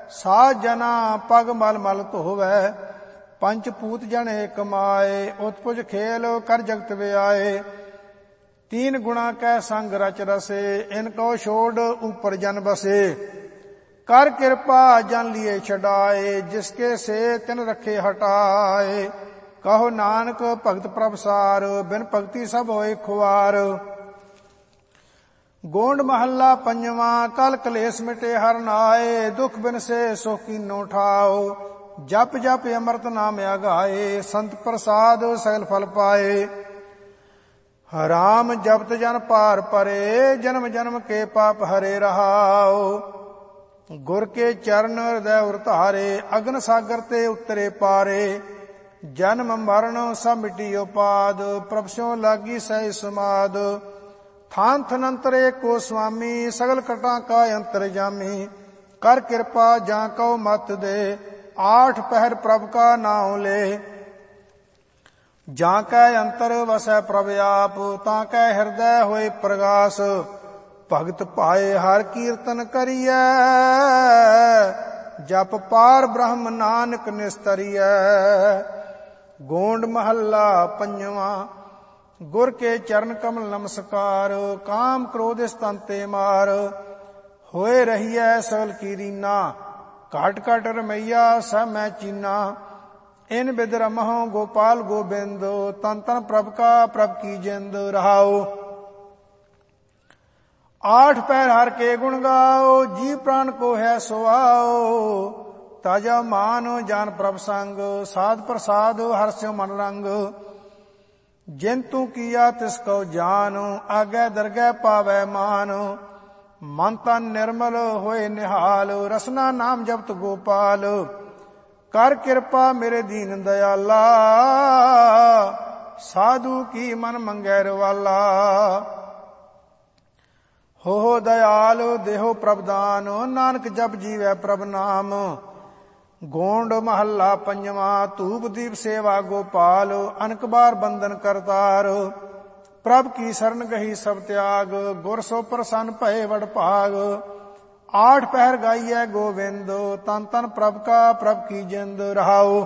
ਸਾਧ ਜਨਾ ਪਗ ਮਲ ਮਲ ਧੋਵੈ। ਪੰਚ ਪੂਤ ਜਨ ਏਕ ਮਾਏ, ਉਤਪੁਜ ਖੇਲ ਕਰ ਜਗਤ ਵਿਆਏ। तीन गुणा कै संग रच रसे, इनको छोड़ ऊपर जन बसे। कर कृपा जन लिए छड़ाए, जिसके से तिन रखे हटाए। कहो नानक भगत प्रभ सार, बिन भगति सब होए खुआर। गोंड महला पंजवा, कल कलेस मिटे हर नाए। दुख बिन से सुख कीनो ठाओ, जप जप अमृत नाम आगाए। संत प्रसाद सगल फल पाए। राम जपत जन पार परे, जन्म जन्म के पाप हरे रहाओ। गुर के चरण हृदय उरतारे, अग्न सागर ते उतरे पारे। जन्म मरण सब मिटी उपाद, प्रभ स्यों लागी सही समाद। थान थनंतर एको स्वामी, सगल कटा का अंतर जामी। कर कृपा जा कौ मत दे, आठ पहर प्रभ का नाम ले। ਜਾਂ ਕੈ ਅੰਤਰ ਵਸੈ ਪ੍ਰਭ ਆਪ, ਤਾਂ ਕੈ ਹਿਰਦੈ ਹੋਏ ਪ੍ਰਗਾਸ। ਭਗਤ ਭਾਏ ਹਰ ਕੀਰਤਨ ਕਰੀਐ, ਜਪ ਪਾਰ ਬ੍ਰਹਮ ਨਾਨਕ ਨਿਸਤਰੀਐ। ਗੋਂਡ ਮਹੱਲਾ ਪੰਜਵਾ। ਗੁਰ ਕੇ ਚਰਨ ਕਮਲ ਨਮਸਕਾਰ, ਕਾਮ ਕ੍ਰੋਧ ਸਤੰਤੇ ਮਾਰ। ਹੋਏ ਰਹੀਐ ਸਗਲ ਕੀ ਰੀਨਾ, ਘਟ ਘਟ ਰਮਈਆ ਸਭ ਮੈਂ ਚੀਨਾ। इन बिद रमहो गोपाल गोबिंद, तन तन प्रभ का प्रभ की जिंद रहाओ। आठ पैर हर के गुण गाओ, जी प्राण को है सुआओ। ताजा मान जान प्रभ संग, साध प्रसाद हर स्यो मन रंग। जिन तू किया तिसको जान, आगे दरगह पावै मान। मन तन निर्मल होए निहाल, रसना नाम जपत गोपाल। कर कृपा मेरे दीन दयाला, साधु की मन मंगैर वाला। हो दयाल देहो प्रभदान, नानक जप जीवै प्रभ नाम। गोंड महला पंजवा। धूप दीप सेवा गोपाल, अनक बार बंदन करतार। प्रभ की शरण गही सब त्याग, गुर सो प्रसन्न भये वड भाग। आठ पहर गाइए गोविंद, तन तन प्रभ का प्रभ की जिंद रहाओ।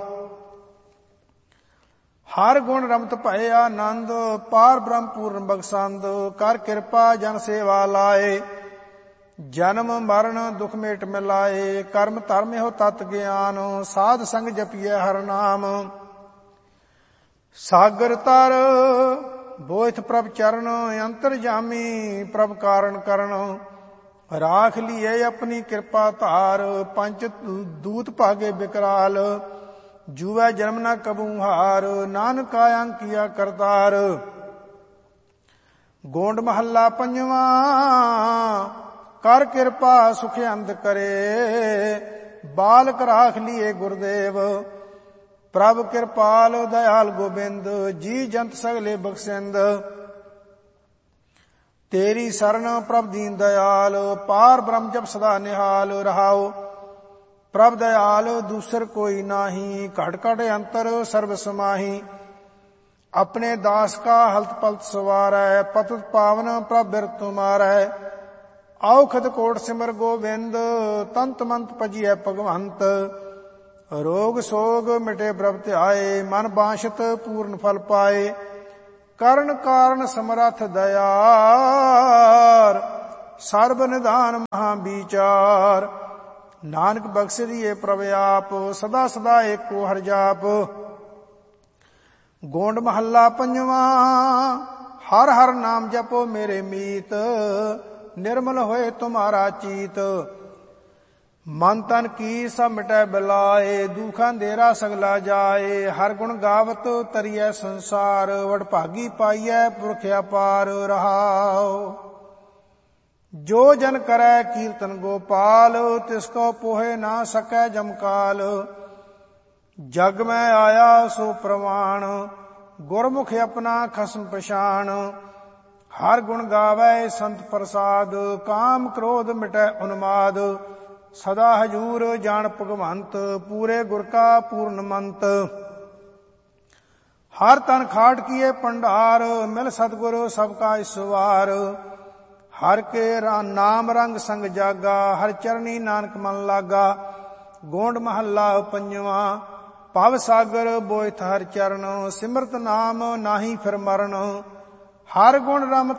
हर गुण रमत भये आनंद, पार ब्रह्म पूर्ण बख्शंद। कर कृपा जन सेवा लाए, जन्म मरण दुख मेट मिलाए। कर्म धर्म हो तत् ज्ञान, साध संग जपिए हर नाम। सागर तर बोथ प्रभ चरण, अंतर जामी प्रभ कारण करण। राख लिए अपनी कृपा धार, पंच दूत भागे बिकराल। जुवै जन्म न कबू हार, नानक आयं किया करतार। गोंड महला पंजवा। कर कृपा सुख अंत करे, बालक राख लिए गुरुदेव। प्रभ कृपाल दयाल गोबिंद, जी जंत सगले बख्शिंद। तेरी शरण प्रभ दीन दयाल, पार ब्रह्म जप सदा निहाल रहाओ। प्रभ दयाल दूसर कोई नाही, घट घट अंतर सर्व समाही। अपने दास का हलत पलत सवारै, पतित पावन प्रभ बिरत तुमारै। औखद कोट सिमर गोविंद, तंत मंत पजिए भगवंत। रोग सोग मिटे प्रभ ध्याए, मन बांछत पूर्ण फल पाए। करण कारण समरथ दयार, सर्व निधान महाविचार। नानक बख्श दिए प्रभ आप, सदा सदा एको हर जाप। गोंड महला पंजवा। हर हर नाम जपो मेरे मीत, निर्मल होए तुम्हारा चीत। मन तन की सब मिटै बिलाए, दुख अंधेरा सगला जाए। हर गुण गावत तरियै संसार, वडभागी पाइयै पुरख अपार रहाओ। जो जन करै कीर्तन गोपाल, तिसको पोहे ना सकै जमकाल। जग में आया सो प्रवाण, गुरमुख अपना खसम पछाण। हर गुण गावै संत प्रसाद, काम क्रोध मिटै उन्माद। सदा हजूर जान भगवंत, पूरे गुर का पूर्ण मंत। हर तन खाट किए पंडार, मिल सतगुर सबका ईश्वार। हर के नाम रंग संग जागा, हर चरनी नानक मन लागा। ਗੋਂਡ ਮਹੱਲਾ ਪੰਜਵਾਂ। ਭਵ ਸਾਗਰ ਬੋਇਥ ਹਰ ਚਰਨ, ਸਿਮਰਤ ਨਾਮ ਨਾਹੀ ਫਿਰ ਮਰਨ। ਹਰ ਗੁਣ ਰਮ